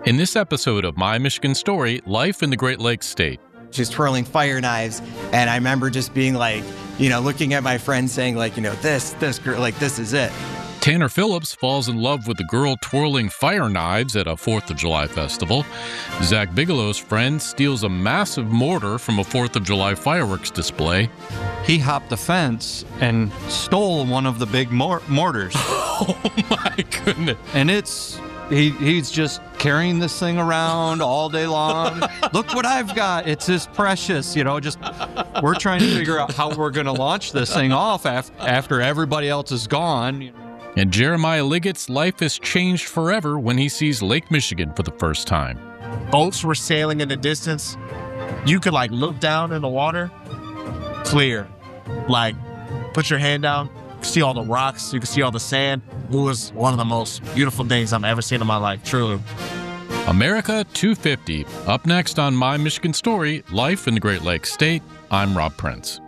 In this episode of My Michigan Story, Life in the Great Lakes State. Just twirling fire knives. And I remember just being like, looking at my friends saying like, this girl, like, this is it. Tanner Phillips falls in love with a girl twirling fire knives at a 4th of July festival. Zach Bigelow's friend steals a massive mortar from a 4th of July fireworks display. He hopped the fence and stole one of the big mortars. Oh my goodness. And he's just carrying this thing around all day long. Look what I've got. It's as precious, we're trying to figure out how we're going to launch this thing off after everybody else is gone. And Jeremiah Liggett's life has changed forever when he sees Lake Michigan for the first time. Boats were sailing in the distance. You could look down in the water, clear. Put your hand down, see all the rocks, you can see all the sand. It was one of the most beautiful things I've ever seen in my life, truly. America 250. Up next on My Michigan Story, Life in the Great Lakes State, I'm Rob Prince.